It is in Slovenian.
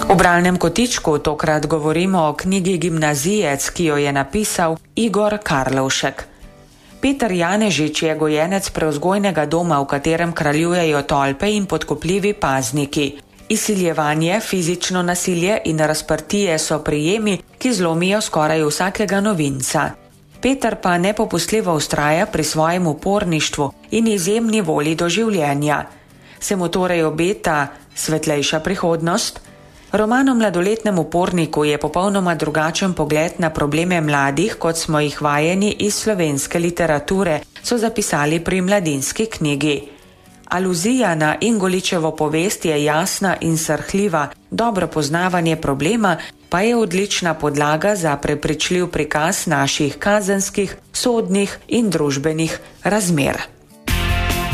V bralnem kotičku tokrat govorimo o knjigi Gimnazijec, ki jo je napisal Igor Karlovšek. Peter Janežič je gojenec prevzgojnega doma, v katerem kraljujejo tolpe in podkupljivi pazniki. Izsiljevanje, fizično nasilje in razprtije so prijemi, ki zlomijo skoraj vsakega novinca. Peter pa nepopustljivo vztraja pri svojem uporništvu in izjemni volji do življenja. Se mu torej obeta svetlejša prihodnost? Roman o mladoletnem uporniku je popolnoma drugačen pogled na probleme mladih, kot smo jih vajeni iz slovenske literature, so zapisali pri Mladinski knjigi. Aluzija na Ingoličevo povest je jasna in srhljiva, dobro poznavanje problema pa je odlična podlaga za prepričljiv prikaz naših kazenskih, sodnih in družbenih razmer.